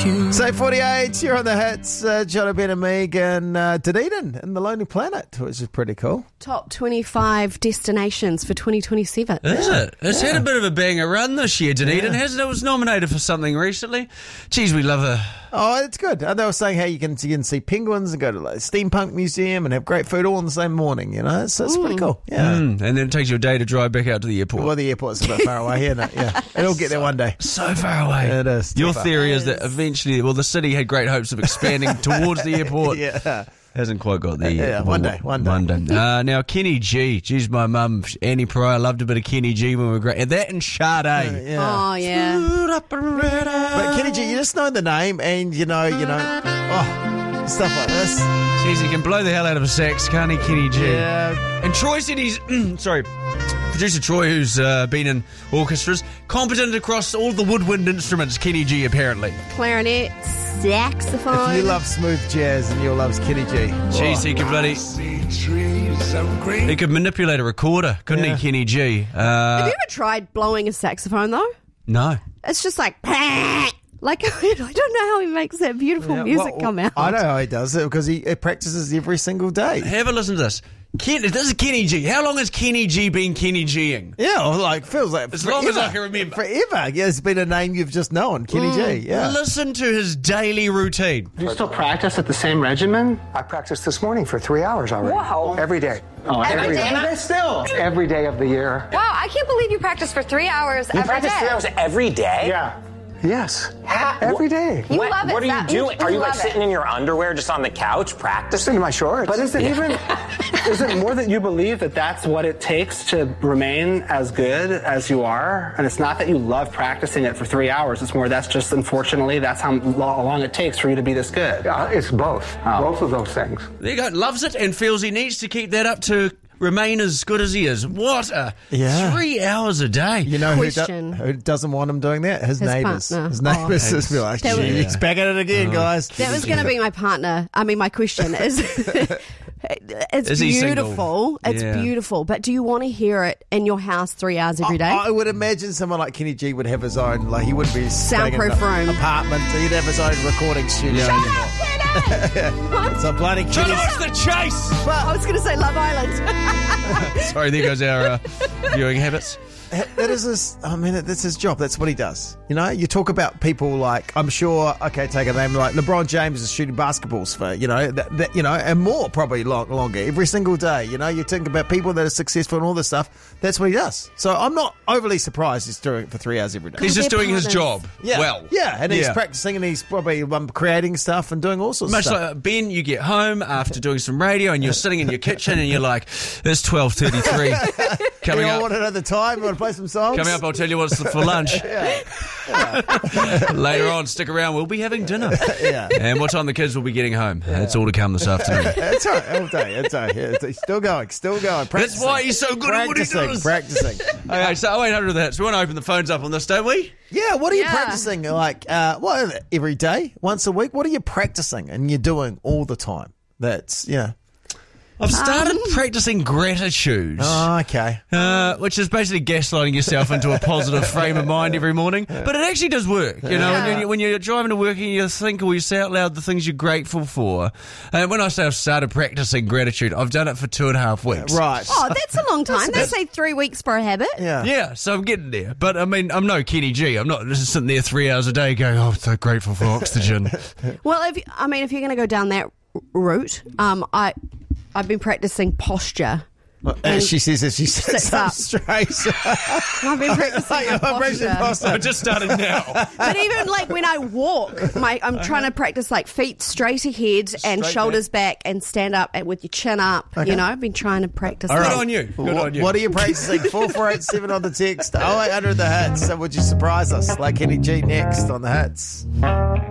Say 48, you're on the hits. Jono, Ben and Megan, Dunedin in the Lonely Planet, which is pretty cool. Top 25 destinations for 2027. Is it? It's had a bit of a banger run this year, Dunedin, hasn't it? It was nominated for something recently. Geez, we love her. Oh, it's good. They were saying how you can see penguins and go to the steampunk museum and have great food all in the same morning, you know? So it's pretty cool. Yeah. And then it takes you a day to drive back out to the airport. Well, the airport's a bit far away, isn't it? Yeah. It'll get there one day. So far away. It is. Your theory is that eventually, the city had great hopes of expanding towards the airport. Yeah. Hasn't quite got there yet. Yeah, one day. Now, Kenny G. Geez, my mum, Annie Pryor, loved a bit of Kenny G when we were great. And that and Sade. Oh, yeah. But Kenny G, you just know the name and you know, stuff like this. Jeez, he can blow the hell out of a sax, can't he, Kenny G? Yeah. And Troy said he's... sorry. Producer Troy, who's been in orchestras, competent across all the woodwind instruments, Kenny G, apparently. Clarinet, saxophone. If you love smooth jazz and you'll love Kenny G. Jeez, he could bloody... He could manipulate a recorder, couldn't he, Kenny G? Have you ever tried blowing a saxophone, though? No. It's just like... Like, I don't know how he makes that beautiful music come out. I know how he does it because he practices every single day. Have a listen to this. This is Kenny G. How long has Kenny G been Kenny G-ing? Yeah, feels like as long as I can remember. Forever. Yeah, it's been a name you've just known, Kenny G. Yeah. Listen to his daily routine. Do you still practice at the same regimen? I practiced this morning for 3 hours already. Wow. Every day. Oh, every day still. Every day of the year. Wow, I can't believe you practice for 3 hours You every practice day. 3 hours every day? Yeah. Yes. Every day. You love it. What are you doing? Are you like love sitting it. in your underwear just on the couch practicing? Just in my shorts. But is it is it more that you believe that that's what it takes to remain as good as you are? And it's not that you love practicing it for 3 hours. It's more that's just, unfortunately, that's how long it takes for you to be this good. It's both. Both of those things. There you go. Loves it and feels he needs to keep that up to remain as good as he is. What a 3 hours a day. You know who doesn't want him doing that? His neighbours. Partner. His neighbours just be like, he's back at it again, guys. That was going to be my partner. I mean, my question is... It's Is he beautiful. single? It's beautiful. But do you want to hear it in your house 3 hours every day? I would imagine someone like Kenny G would have his own, like he wouldn't be soundproof room apartment. He'd have his own recording studio. Shut up, Kenny! So bloody Try to watch The Chase! I was going to say Love Island. Sorry, there goes our viewing habits. That is that's his job. That's what he does. You know, you talk about people like, I'm sure, okay, take a name like LeBron James is shooting basketballs for, and more probably longer every single day. You know, you think about people that are successful and all this stuff. That's what he does. So I'm not overly surprised he's doing it for 3 hours every day. He's just doing his job Yeah. well. Yeah, and he's practicing and he's probably creating stuff and doing all sorts of stuff. Much like Ben, you get home after doing some radio and you're sitting in your kitchen and you're like, it's 12:33. Coming up. I want to know the time. You want to play some songs? Coming up, I'll tell you what's for lunch. Later on, stick around. We'll be having dinner. And what time the kids will be getting home. That's all to come this afternoon. That's right. All day. It's still going. Practicing. That's why he's so good at what he does. Practicing. Okay, so 0800 hits. We want to open the phones up on this, don't we? Yeah, what are you practicing? Like, every day? Once a week? What are you practicing and you're doing all the time? That's, I've started practicing gratitude. Oh, okay. Which is basically gaslighting yourself into a positive frame of mind every morning. But it actually does work. You know, when you're driving to work and you think or you say out loud the things you're grateful for. And when I say I've started practicing gratitude, I've done it for 2.5 weeks. Right. Oh, that's a long time. They say 3 weeks for a habit. Yeah, so I'm getting there. But I mean, I'm no Kenny G. I'm not just sitting there 3 hours a day going, oh, I'm so grateful for oxygen. Well, if you're going to go down that route, I've been practicing posture. She says as she sits up straight. I've been practicing posture. I just started now. But even like when I walk, I'm trying to practice like feet straight ahead and shoulders back and stand up with your chin up. Okay. You know, I've been trying to practice. All right. Good on you. Good on you. What are you practicing? 4487 on the text. 0800 the hits. So would you surprise us like Kenny G next on the hits?